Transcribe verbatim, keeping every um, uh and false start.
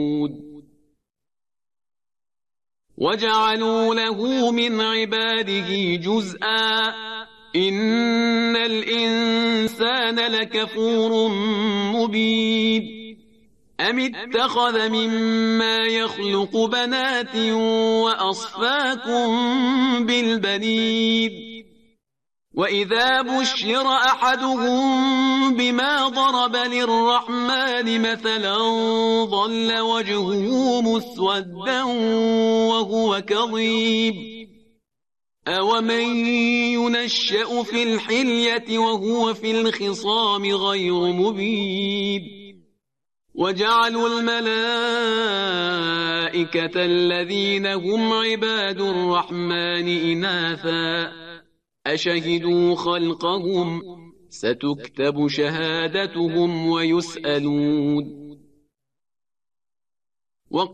وجعلوا له من عباده جزءا إن الإنسان لكفور مبين أم اتخذ مما يخلق بنات وأصفاكم بالبنين وإذا بشر أحدهم بما ضرب للرحمن مثلا ظل وجهه مسودا وهو كظيم أومن ينشأ في الحلية وهو في الخصام غير مبين وجعلوا الملائكة الذين هم عباد الرحمن إناثا أشهدوا خلقهم ستكتب شهادتهم ويسألون